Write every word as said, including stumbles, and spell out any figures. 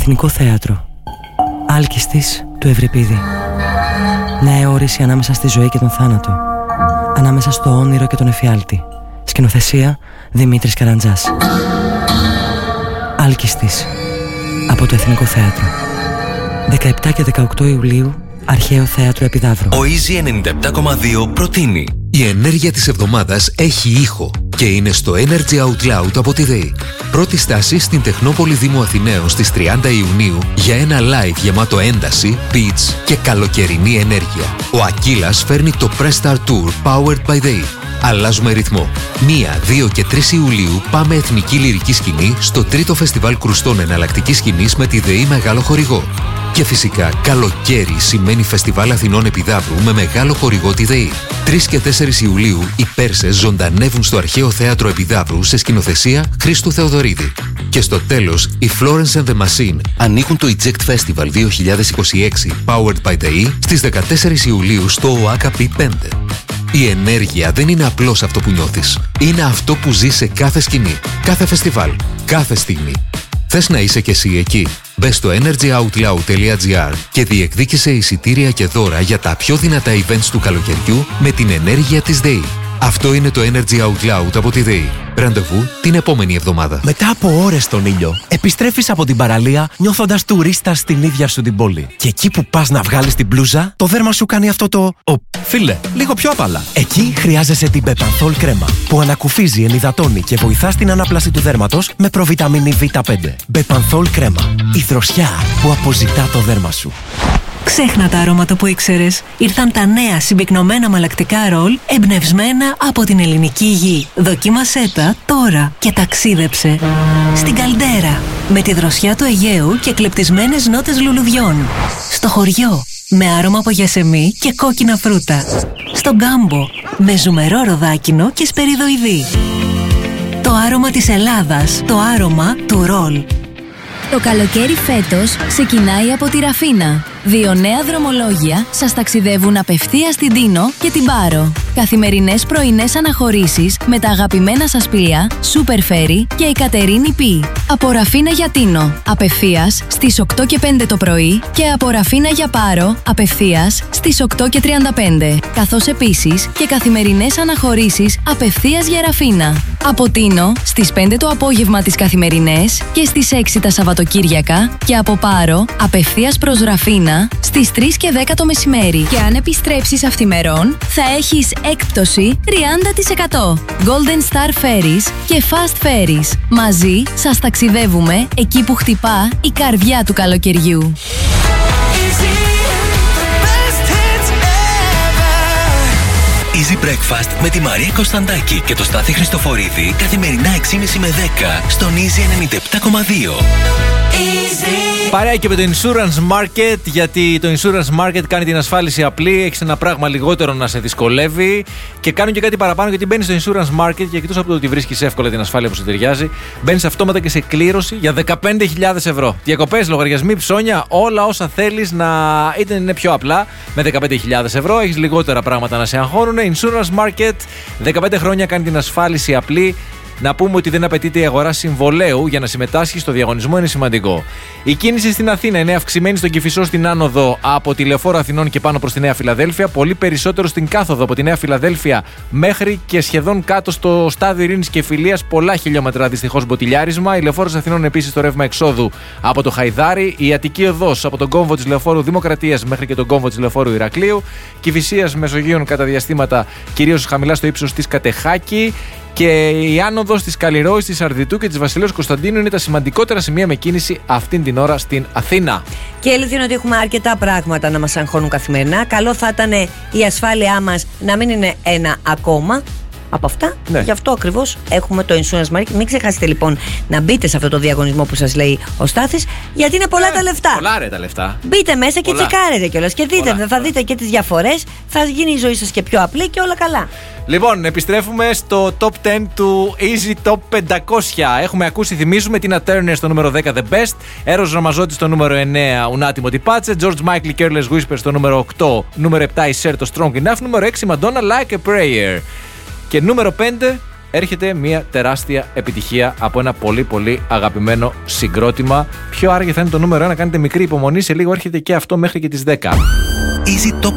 Εθνικό Θέατρο. Άλκηστης του Ευρυπίδη. Νέα όρηση ανάμεσα στη ζωή και τον θάνατο. Ανάμεσα στο όνειρο και τον εφιάλτη. Σκηνοθεσία Δημήτρης Καραντζάς. Άλκηστης. Από το Εθνικό Θέατρο. δεκαεπτά και δεκαοκτώ Ιουλίου, Αρχαίο Θέατρο Επιδαύρου. Ο Easy ενενήντα επτά κόμμα δύο προτείνει. Η ενέργεια της εβδομάδας έχει ήχο και είναι στο Energy Out Loud από τη ΔΕΗ. Πρώτη στάση στην Τεχνόπολη Δήμου Αθηναίων στις τριάντα Ιουνίου για ένα live γεμάτο ένταση, beats και καλοκαιρινή ενέργεια. Ο Ακύλας φέρνει το Press Start Tour Powered by ΔΕΗ. Αλλάζουμε ρυθμό. μία, δύο και τρεις Ιουλίου πάμε Εθνική Λυρική Σκηνή στο τρίτο Φεστιβάλ Κρουστών Εναλλακτικής Σκηνής με τη ΔΕΗ μεγάλο χορηγό. Και φυσικά καλοκαίρι σημαίνει Φεστιβάλ Αθηνών Επιδαύρου με μεγάλο χορηγό τη ΔΕΗ. τρεις και τέσσερις Ιουλίου οι Πέρσες ζωντανεύουν στο Αρχαίο Θέατρο Επιδαύρου σε σκηνοθεσία Χρήστου Θεοδωρίδη. Και στο τέλος, οι Florence and the Machine ανοίγουν το Eject Festival δύο χιλιάδες είκοσι έξι Powered by ΔΕΗ στις δεκατέσσερις Ιουλίου στο ΟΑΚΑ πι πέντε. Η ενέργεια δεν είναι απλώς αυτό που νιώθεις. Είναι αυτό που ζεις σε κάθε σκηνή, κάθε φεστιβάλ, κάθε στιγμή. Θες να είσαι κι εσύ εκεί? Μπες στο energy out loud τελεία gr και διεκδίκησε εισιτήρια και δώρα για τα πιο δυνατά events του καλοκαιριού με την ενέργεια της ΔΕΗ. Αυτό είναι το Energy Out Loud από τη ΔΕΗ. Ραντεβού την επόμενη εβδομάδα. Μετά από ώρες στον ήλιο, επιστρέφεις από την παραλία νιώθοντας τουρίστα στην ίδια σου την πόλη. Και εκεί που πας να βγάλεις την μπλούζα, το δέρμα σου κάνει αυτό το «Ω, φίλε, λίγο πιο απαλά». Εκεί χρειάζεσαι την Bepanthol κρέμα, που ανακουφίζει, ενυδατώνει και βοηθά στην ανάπλαση του δέρματος με προβιταμίνη βι πέντε. Bepanthol κρέμα. Η δροσιά που αποζητά το δέρμα σου. Ξέχνα τα αρώματα που ήξερες. Ήρθαν τα νέα συμπυκνωμένα μαλακτικά ρολ εμπνευσμένα από την ελληνική γη. Δοκίμασέ τα τώρα και ταξίδεψε στην Καλντέρα με τη δροσιά του Αιγαίου και κλεπτισμένες νότες λουλουδιών. Στο χωριό με άρωμα από γιασεμί και κόκκινα φρούτα. Στο Γκάμπο με ζουμερό ροδάκινο και σπεριδοειδή. Το άρωμα της Ελλάδας, το άρωμα του ρολ. Το καλοκαίρι φέτος ξεκινάει από τη Ραφίνα. Δύο νέα δρομολόγια σας ταξιδεύουν απευθείας στην Τίνο και την Πάρο. Καθημερινές πρωινές αναχωρήσεις με τα αγαπημένα σας πλοία Super Ferry και η Κατερίνη Πι. Από Ραφίνα για Τίνο, απευθείας στις οκτώ και πέντε το πρωί και από Ραφίνα για Πάρο, απευθείας στις οκτώ και τριάντα πέντε. Καθώς επίσης και καθημερινές αναχωρήσεις απευθείας για Ραφίνα. Από Τίνο στις πέντε το απόγευμα τις καθημερινές και στις έξι τα Σαββατοκύριακα και από Πάρο απευθείας προς Ραφίνα στις τρεις και δέκα το μεσημέρι. Και αν επιστρέψεις αυθημερών, θα έχεις έκπτωση τριάντα τοις εκατό. Golden Star Ferries και Fast Ferries. Μαζί σας ταξιδεύουμε εκεί που χτυπά η καρδιά του καλοκαιριού. Easy Breakfast με τη Μαρία Κωνσταντάκη και το Στάθη Χριστοφορίδη καθημερινά έξι και μισή με δέκα στον Easy ενενήντα επτά κόμμα δύο. Παρέα και με το Insurance Market, γιατί το Insurance Market κάνει την ασφάλιση απλή, έχεις ένα πράγμα λιγότερο να σε δυσκολεύει και κάνουν και κάτι παραπάνω, γιατί μπαίνεις στο Insurance Market και εκτός από το ότι βρίσκεις εύκολα την ασφάλεια που σου ταιριάζει, μπαίνεις αυτόματα και σε κλήρωση για δεκαπέντε χιλιάδες ευρώ. Διακοπές, λογαριασμοί, ψώνια, όλα όσα θέλεις να είτε είναι πιο απλά με δεκαπέντε χιλιάδες ευρώ, έχεις λιγότερα πράγματα να σε αγχώνουν. Insurance Market, δεκαπέντε χρόνια κάνει την ασφάλιση απλή. Να πούμε ότι δεν απαιτείται η αγορά συμβολέου για να συμμετάσχει στο διαγωνισμό, είναι σημαντικό. Η κίνηση στην Αθήνα είναι αυξημένη στον Κηφισό στην άνοδο από τη Λεωφόρο Αθηνών και πάνω προς τη Νέα Φιλαδέλφια. Πολύ περισσότερο στην κάθοδο από τη Νέα Φιλαδέλφια μέχρι και σχεδόν κάτω στο στάδιο Ειρήνης και Φιλίας. Πολλά χιλιόμετρα δυστυχώς μποτιλιάρισμα. Η Λεωφόρος Αθηνών επίσης το ρεύμα εξόδου από το Χαϊδάρι. Η Αττική οδός από τον κόμβο της Λεωφόρου Δημοκρατίας μέχρι και τον κόμβο της Λεωφόρου Ηρακλείου. Κηφισίας Μεσογείων κατά διαστήματα κυρίως χαμηλά στο ύψος της Κατεχάκη. Και η άνοδος της Καλλιρόης, της Αρδιτού και της Βασιλέως Κωνσταντίνου είναι τα σημαντικότερα σημεία με κίνηση αυτήν την ώρα στην Αθήνα. Και η αλήθεια είναι ότι έχουμε αρκετά πράγματα να μας αγχώνουν καθημερινά. Καλό θα ήταν η ασφάλειά μας να μην είναι ένα ακόμα από αυτά. Ναι. Γι' αυτό ακριβώς έχουμε το Insurance Market. Μην ξεχάσετε λοιπόν να μπείτε σε αυτό το διαγωνισμό που σας λέει ο Στάθης, γιατί είναι πολλά ε, τα λεφτά. Πολλά ρε τα λεφτά. Μπείτε μέσα και πολλά. τσεκάρετε κιόλας. Και δείτε, πολλά. θα δείτε και τις διαφορές. Θα γίνει η ζωή σας και πιο απλή και όλα καλά. Λοιπόν, επιστρέφουμε στο top δέκα του Easy Top πεντακόσια. Έχουμε ακούσει, θυμίζουμε, Tina Turner στο νούμερο δέκα The Best, Έρος Ραμαζότη στο νούμερο εννέα Unatimo Di Pace, George Michael Careless Whisper στο νούμερο οκτώ, νούμερο επτά η Cher το Strong Enough, νούμερο έξι Madonna Like a Prayer. Και νούμερο πέντε έρχεται μια τεράστια επιτυχία από ένα πολύ πολύ αγαπημένο συγκρότημα. Ποιο άραγε θα είναι το νούμερο ένα? Κάνετε μικρή υπομονή, σε λίγο έρχεται και αυτό μέχρι και τις δέκα. Easy Top